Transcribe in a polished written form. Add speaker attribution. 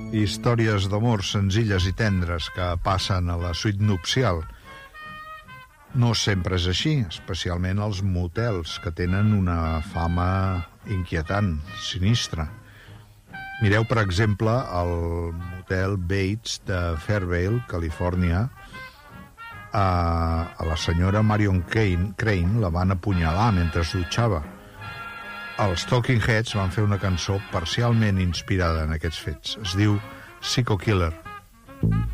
Speaker 1: històries d'amor senzilles i tendres que passen a la suite nupcial. No sempre és així, especialment els motels, que tenen una fama inquietant, sinistra. Mireu, per exemple, el motel Bates de Fairvale, Califòrnia. A la senyora Marion Crane la van apunyalar mentre es dutxava. Els Talking Heads van fer una cançó parcialment inspirada en aquests fets. Es diu Psycho Killer.